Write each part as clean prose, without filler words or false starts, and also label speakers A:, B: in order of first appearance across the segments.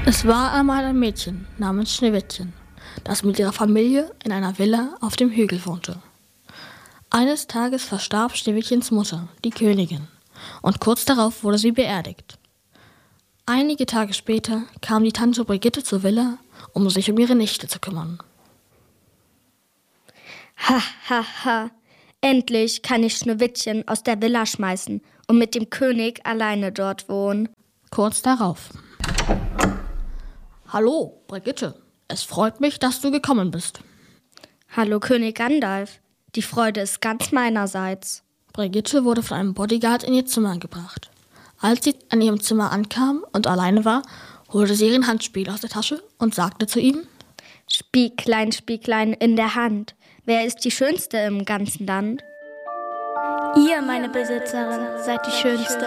A: Es war einmal ein Mädchen namens Schneewittchen, das mit ihrer Familie in einer Villa auf dem Hügel wohnte. Eines Tages verstarb Schneewittchens Mutter, die Königin, und kurz darauf wurde sie beerdigt. Einige Tage später kam die Tante Brigitte zur Villa, um sich um ihre Nichte zu kümmern.
B: Ha, ha, ha. Endlich kann ich Schneewittchen aus der Villa schmeißen und mit dem König alleine dort wohnen.
A: Kurz darauf. Hallo, Brigitte. Es freut mich, dass du gekommen bist.
B: Hallo, König Gandalf. Die Freude ist ganz meinerseits.
A: Brigitte wurde von einem Bodyguard in ihr Zimmer gebracht. Als sie an ihrem Zimmer ankam und alleine war, holte sie ihren Handspiegel aus der Tasche und sagte zu ihm:
B: Spieglein, Spieglein in der Hand. Wer ist die Schönste im ganzen Land?
C: Ihr, meine Besitzerin, seid die Schönste.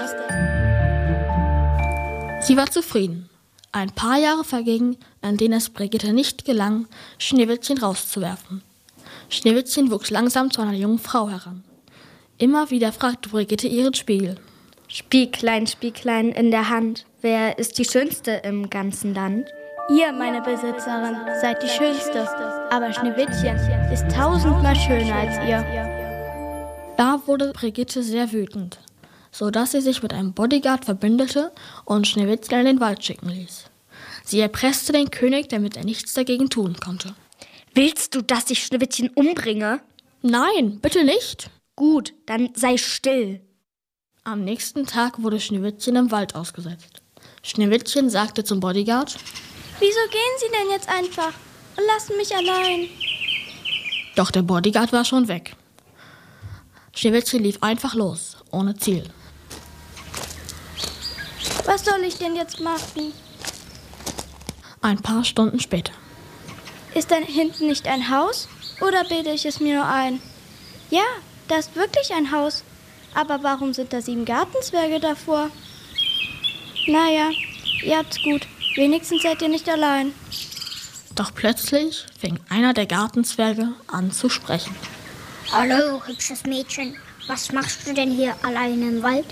A: Sie war zufrieden. Ein paar Jahre vergingen, in denen es Brigitte nicht gelang, Schneewittchen rauszuwerfen. Schneewittchen wuchs langsam zu einer jungen Frau heran. Immer wieder fragte Brigitte ihren Spiegel:
B: Spieglein, Spieglein in der Hand. Wer ist die Schönste im ganzen Land?
C: Ihr, meine Besitzerin, seid die Schönste, aber Schneewittchen ist 1000-mal schöner als ihr.
A: Da wurde Brigitte sehr wütend, sodass sie sich mit einem Bodyguard verbündete und Schneewittchen in den Wald schicken ließ. Sie erpresste den König, damit er nichts dagegen tun konnte.
B: Willst du, dass ich Schneewittchen umbringe?
A: Nein, bitte nicht.
B: Gut, dann sei still.
A: Am nächsten Tag wurde Schneewittchen im Wald ausgesetzt. Schneewittchen sagte zum Bodyguard:
C: Wieso gehen Sie denn jetzt einfach und lassen mich allein?
A: Doch der Bodyguard war schon weg. Schneewittchen lief einfach los, ohne Ziel.
C: Was soll ich denn jetzt machen?
A: Ein paar Stunden später.
C: Ist da hinten nicht ein Haus? Oder bilde ich es mir nur ein? Ja, da ist wirklich ein Haus. Aber warum sind da 7 Gartenzwerge davor? Naja, ihr habt's gut. Wenigstens seid ihr nicht allein.
A: Doch plötzlich fing einer der Gartenzwerge an zu sprechen.
D: Hallo, hübsches Mädchen. Was machst du denn hier alleine im Wald?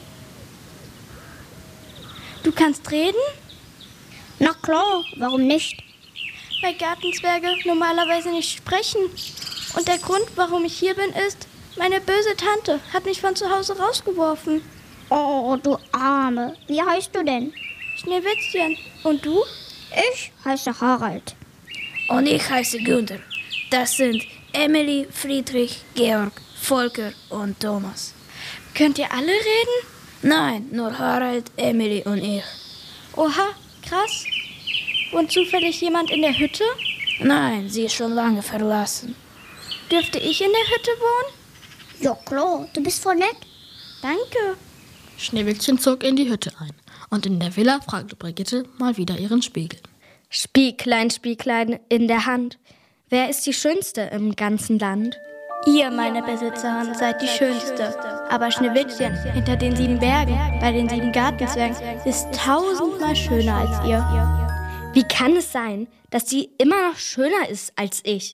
C: Du kannst reden?
D: Na klar, warum nicht?
C: Weil Gartenzwerge normalerweise nicht sprechen. Und der Grund, warum ich hier bin, ist, meine böse Tante hat mich von zu Hause rausgeworfen.
D: Oh, du Arme. Wie heißt du denn?
C: Schneewittchen. Und du?
D: Ich heiße Harald.
E: Und ich heiße Günther. Das sind Emily, Friedrich, Georg, Volker und Thomas.
C: Könnt ihr alle reden?
E: Nein, nur Harald, Emily und ich.
C: Oha, krass. Wohnt zufällig jemand in der Hütte?
E: Nein, sie ist schon lange verlassen.
C: Dürfte ich in der Hütte wohnen?
D: Ja klar, du bist voll nett.
C: Danke.
A: Schneewittchen zog in die Hütte ein und in der Villa fragte Brigitte mal wieder ihren Spiegel.
B: Spieglein, Spieglein in der Hand. Wer ist die Schönste im ganzen Land?
C: Ihr, meine Besitzerin, seid die Schönste. Aber Schneewittchen hinter den 7 Bergen, bei den 7 Gartenzwergen, ist 1000-mal schöner als ihr.
B: Wie kann es sein, dass sie immer noch schöner ist als ich?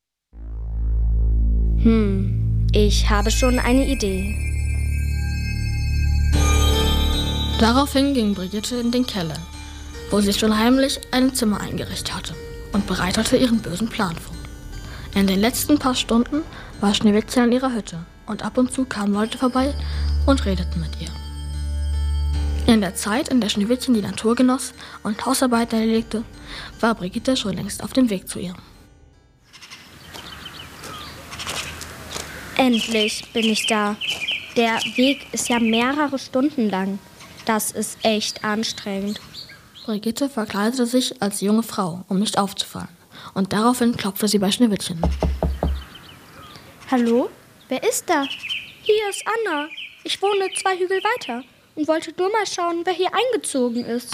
B: Ich habe schon eine Idee.
A: Daraufhin ging Brigitte in den Keller, wo sie schon heimlich ein Zimmer eingerichtet hatte und bereitete ihren bösen Plan vor. In den letzten paar Stunden war Schneewittchen in ihrer Hütte und ab und zu kamen Leute vorbei und redeten mit ihr. In der Zeit, in der Schneewittchen die Natur genoss und Hausarbeiten erledigte, war Brigitte schon längst auf dem Weg zu ihr.
B: Endlich bin ich da. Der Weg ist ja mehrere Stunden lang. Das ist echt anstrengend.
A: Brigitte verkleidete sich als junge Frau, um nicht aufzufallen, und daraufhin klopfte sie bei Schneewittchen.
C: Hallo? Wer ist da?
B: Hier ist Anna. Ich wohne 2 Hügel weiter und wollte nur mal schauen, wer hier eingezogen ist.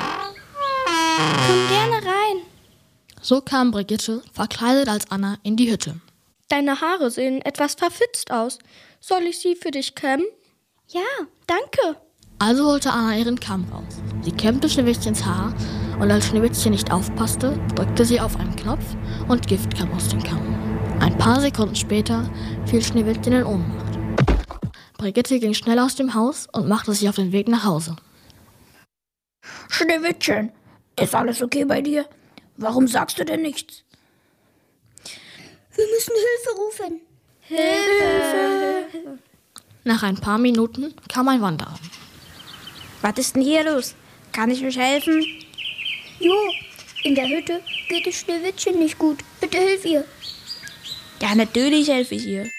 C: Komm gerne rein.
A: So kam Brigitte, verkleidet als Anna, in die Hütte.
B: Deine Haare sehen etwas verfitzt aus. Soll ich sie für dich kämmen?
C: Ja, danke.
A: Also holte Anna ihren Kamm raus. Sie kämmte Schneewittchens Haar und als Schneewittchen nicht aufpasste, drückte sie auf einen Knopf und Gift kam aus dem Kamm. Ein paar Sekunden später fiel Schneewittchen in Ohnmacht. Brigitte ging schnell aus dem Haus und machte sich auf den Weg nach Hause.
E: Schneewittchen, Ist alles okay bei dir? Warum sagst du denn nichts?
D: Wir müssen Hilfe rufen.
C: Hilfe!
A: Nach ein paar Minuten kam ein Wanderer.
E: Was ist denn hier los? Kann ich euch helfen?
D: Jo, in der Hütte geht es Schneewittchen nicht gut. Bitte hilf ihr.
E: Ja, natürlich helfe ich ihr.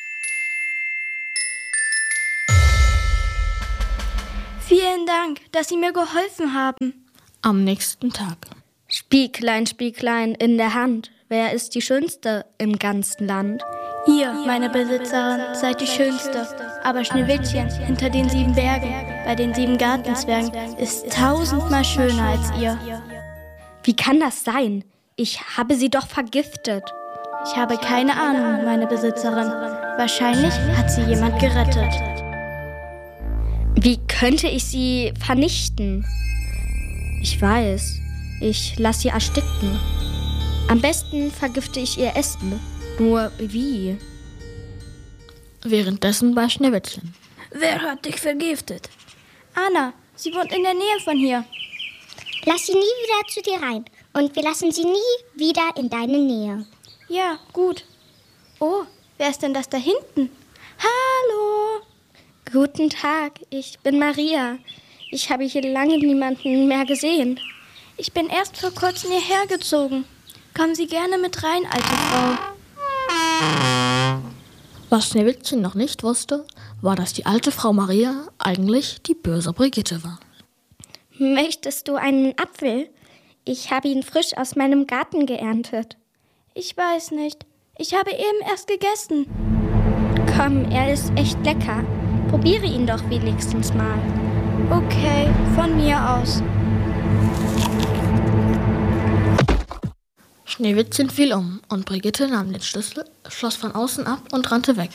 C: Vielen Dank, dass Sie mir geholfen haben.
A: Am nächsten Tag.
B: Spieglein, Spieglein in der Hand, wer ist die Schönste im ganzen Land?
C: Ihr, meine Besitzerin, seid die Schönste. Aber Schneewittchen hinter den 7 Bergen, bei den 7 Gartenzwergen, ist 1000-mal schöner als ihr.
B: Wie kann das sein? Ich habe sie doch vergiftet.
C: Ich habe keine Ahnung, meine Besitzerin. Wahrscheinlich hat sie jemand gerettet.
B: Wie könnte ich sie vernichten? Ich weiß, ich lasse sie ersticken. Am besten vergifte ich ihr Essen. Nur wie?
A: Währenddessen bei Schneewittchen.
E: Wer hat dich vergiftet?
C: Anna, sie wohnt in der Nähe von hier.
D: Lass sie nie wieder zu dir rein. Und wir lassen sie nie wieder in deine Nähe.
C: Ja, gut. Oh, wer ist denn das da hinten? Hallo!
B: Guten Tag, ich bin Maria. Ich habe hier lange niemanden mehr gesehen.
C: Ich bin erst vor kurzem hierher gezogen. Kommen Sie gerne mit rein, alte Frau.
A: Was Schneewittchen noch nicht wusste, war, dass die alte Frau Maria eigentlich die böse Brigitte war.
B: Möchtest du einen Apfel? Ich habe ihn frisch aus meinem Garten geerntet.
C: Ich weiß nicht. Ich habe eben erst gegessen.
B: Komm, er ist echt lecker. Probiere ihn doch wenigstens mal.
C: Okay, von mir aus.
A: Schneewittchen fiel um und Brigitte nahm den Schlüssel, schloss von außen ab und rannte weg.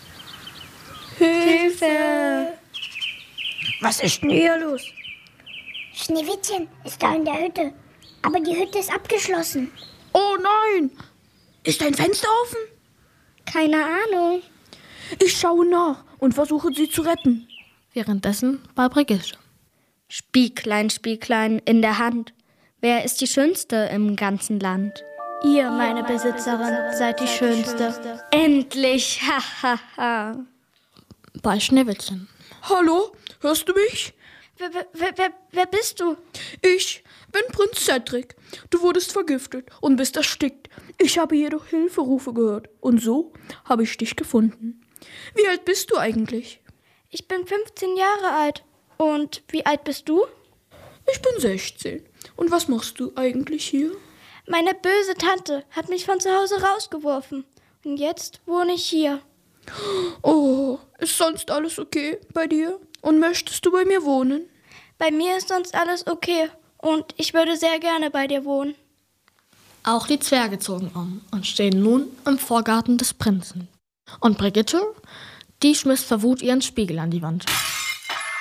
C: Hilfe!
E: Was ist denn hier los?
D: Schneewittchen ist da in der Hütte. Aber die Hütte ist abgeschlossen.
E: Oh nein! Ist ein Fenster offen?
B: Keine Ahnung.
E: Ich schaue nach und versuche sie zu retten.
A: Währenddessen bei Brigitte.
B: Spieglein, Spieglein in der Hand. Wer ist die Schönste im ganzen Land?
C: Ihr, meine Besitzerin, seid die Schönste.
B: Endlich! Ha, ha, ha.
A: Bei Schneewittchen.
F: Hallo, hörst du mich?
C: Wer bist du?
F: Ich bin Prinz Cedric. Du wurdest vergiftet und bist erstickt. Ich habe jedoch Hilferufe gehört und so habe ich dich gefunden. Wie alt bist du eigentlich?
C: Ich bin 15 Jahre alt. Und wie alt bist du?
F: Ich bin 16. Und was machst du eigentlich hier?
C: Meine böse Tante hat mich von zu Hause rausgeworfen. Und jetzt wohne ich hier.
F: Oh, ist sonst alles okay bei dir? Und möchtest du bei mir wohnen?
C: Bei mir ist sonst alles okay. Und ich würde sehr gerne bei dir wohnen.
A: Auch die Zwerge zogen um und stehen nun im Vorgarten des Prinzen. Und Brigitte, die schmiss vor Wut ihren Spiegel an die Wand.